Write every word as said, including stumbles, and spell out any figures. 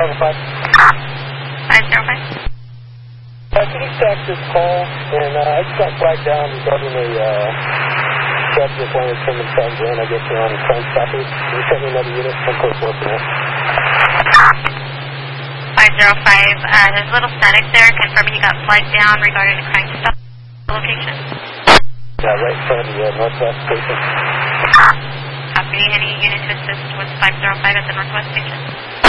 Chicago five. five zero five. Uh, can you stack this call? And uh, I just got flagged down regarding a uh, subject one of the Tim and Sons in. I guess you're on Crime Stoppers. Can you send me another unit? I'm close working it. five zero five. Uh, there's a little static there. Confirming you got flagged down regarding the Crime Stop location. Yeah, right in front of the uh, Northwest station. Copy. Any unit to assist with five zero five at the Northwest station?